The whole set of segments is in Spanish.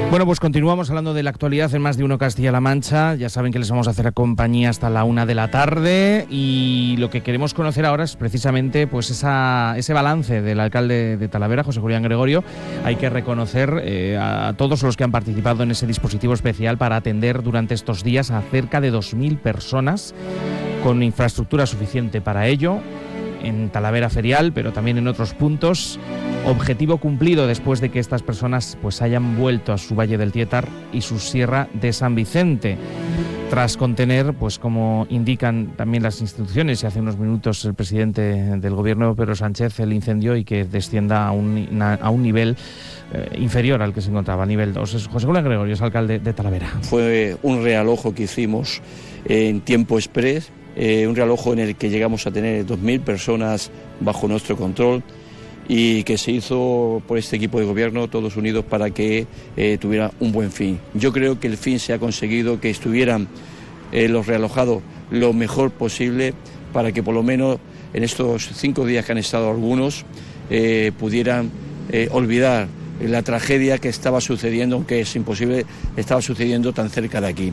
Bueno, pues continuamos hablando de la actualidad en Más de Uno Castilla-La Mancha. Ya saben que les vamos a hacer compañía hasta la 1 de la tarde y lo que queremos conocer ahora es precisamente pues ese balance del alcalde de Talavera, José Julián Gregorio. Hay que reconocer a todos los que han participado en ese dispositivo especial para atender durante estos días a cerca de 2.000 personas con infraestructura suficiente para ello, en Talavera Ferial, pero también en otros puntos. Objetivo cumplido después de que estas personas pues hayan vuelto a su Valle del Tietar y su Sierra de San Vicente, tras contener, pues como indican también las instituciones y hace unos minutos el presidente del gobierno, Pedro Sánchez, el incendio y que descienda a un nivel inferior al que se encontraba, a nivel 2. José Julián Gregorio es alcalde de Talavera. Fue un realojo que hicimos en tiempo exprés, un realojo en el que llegamos a tener 2.000 personas bajo nuestro control y que se hizo por este equipo de gobierno, todos unidos para que tuviera un buen fin. Yo creo que el fin se ha conseguido, que estuvieran los realojados lo mejor posible para que por lo menos en estos 5 días que han estado algunos pudieran olvidar la tragedia que estaba sucediendo, aunque es imposible, estaba sucediendo tan cerca de aquí.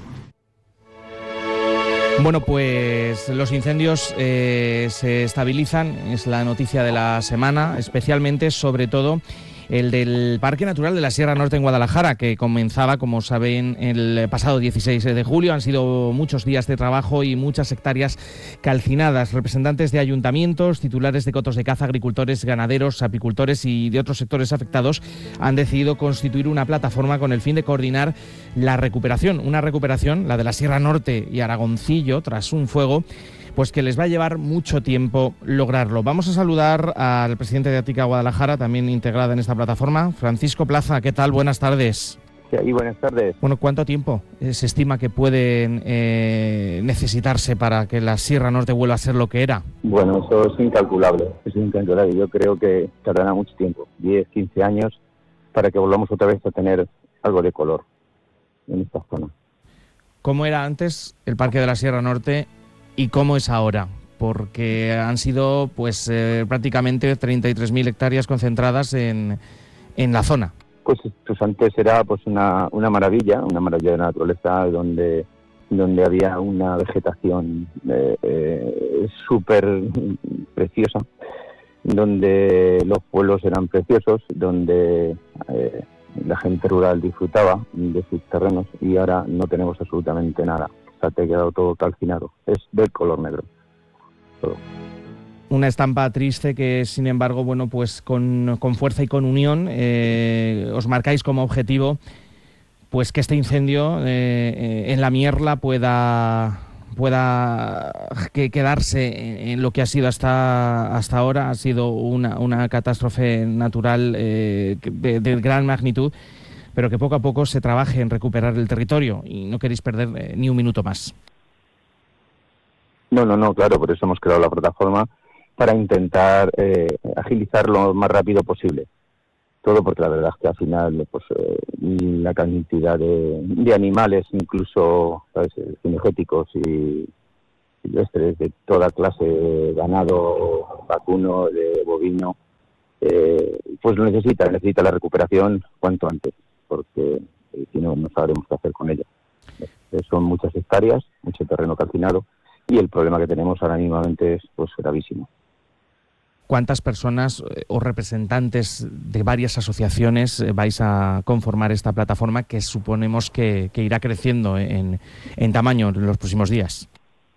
Bueno, pues los incendios se estabilizan, es la noticia de la semana, especialmente, sobre todo, el del Parque Natural de la Sierra Norte en Guadalajara, que comenzaba, como saben, el pasado 16 de julio. Han sido muchos días de trabajo y muchas hectáreas calcinadas. Representantes de ayuntamientos, titulares de cotos de caza, agricultores, ganaderos, apicultores y de otros sectores afectados han decidido constituir una plataforma con el fin de coordinar la recuperación. Una recuperación, la de la Sierra Norte y Aragoncillo, tras un fuego pues que les va a llevar mucho tiempo lograrlo. Vamos a saludar al presidente de Atica Guadalajara, también integrada en esta plataforma, Francisco Plaza. ¿Qué tal? Buenas tardes. Sí, buenas tardes. Bueno, ¿cuánto tiempo se estima que pueden necesitarse para que la Sierra Norte vuelva a ser lo que era? Bueno, eso es incalculable. Yo creo que tardará mucho tiempo, 10, 15 años, para que volvamos otra vez a tener algo de color en esta zona. ¿Cómo era antes el Parque de la Sierra Norte y cómo es ahora? Porque han sido pues prácticamente 33.000 hectáreas concentradas en la zona. Pues antes era pues una maravilla de la naturaleza, donde había una vegetación súper preciosa, donde los pueblos eran preciosos, donde la gente rural disfrutaba de sus terrenos, y ahora no tenemos absolutamente nada. Te ha quedado todo calcinado, es del color negro todo. Una estampa triste que, sin embargo, bueno, pues con fuerza y con unión os marcáis como objetivo pues que este incendio en la Mierla pueda quedarse en lo que ha sido hasta ahora. Ha sido una catástrofe natural de gran magnitud, pero que poco a poco se trabaje en recuperar el territorio y no queréis perder ni un minuto más. No, claro, por eso hemos creado la plataforma, para intentar agilizar lo más rápido posible. Todo porque la verdad es que al final pues la cantidad de animales, incluso, ¿sabes?, cinegéticos y silvestres, de toda clase, ganado, vacuno, de bovino, pues necesita la recuperación cuanto antes, porque si no sabremos qué hacer con ella. Son muchas hectáreas, mucho terreno calcinado, y el problema que tenemos ahora mismamente es pues gravísimo. ¿Cuántas personas o representantes de varias asociaciones vais a conformar esta plataforma, que suponemos que irá creciendo en tamaño en los próximos días?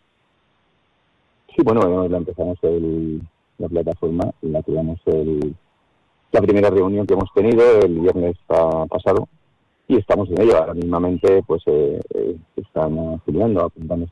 Sí, bueno, la empezamos la plataforma, la creamos la primera reunión que hemos tenido el viernes pasado, y estamos en ello. Ahora mismamente pues están afiliando, apuntando